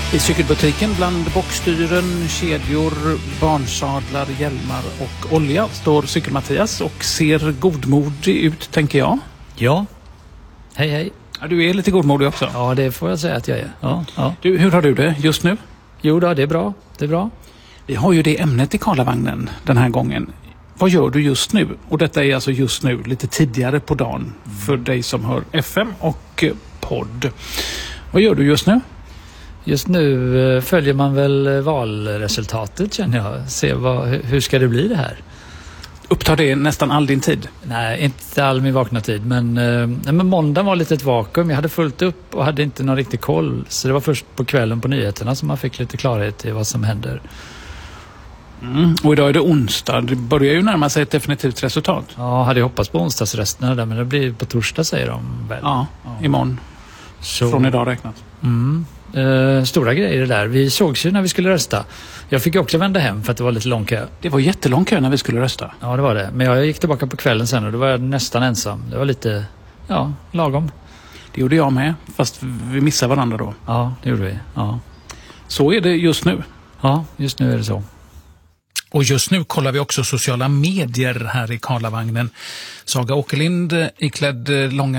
I cykelbutiken bland bockstyren, kedjor, barnsadlar, hjälmar och olja står Cykel-Mattias och ser godmodig ut, tänker jag. Ja, hej. Ja, du är lite godmodig också. Ja, det får jag säga att jag är. Ja. Du, hur har du det just nu? Jo då, det är bra. Vi har ju det ämnet i Karlavagnen den här gången. Vad gör du just nu? Och detta är alltså just nu, lite tidigare på dagen för dig som hör FM och podd. Vad gör du just nu? Just nu följer man väl valresultatet, känner jag. Se hur ska det bli det här? Upptar det nästan all din tid? Nej, inte all min vakna tid. Men måndagen var lite ett vakuum. Jag hade fullt upp och hade inte någon riktig koll. Så det var först på kvällen på nyheterna som man fick lite klarhet i vad som händer. Och idag är det onsdag. Det börjar ju närma sig ett definitivt resultat. Ja, hade jag hoppats på onsdagsresterna där, men det blir på torsdag, säger de väl. Ja, imorgon. Så... Från idag räknat. Stora grejer det där. Vi sågs ju när vi skulle rösta. Jag fick också vända hem för att det var lite lång kö. Det var jättelång kö när vi skulle rösta. Ja, det var det. Men jag gick tillbaka på kvällen sen och då var jag nästan ensam. Det var lite, lagom. Det gjorde jag med, fast vi missade varandra då. Ja, det gjorde vi. Ja. Så är det just nu. Ja, just nu är det så. Och just nu kollar vi också sociala medier här i Karlavagnen. Saga Åkerlind iklädd långa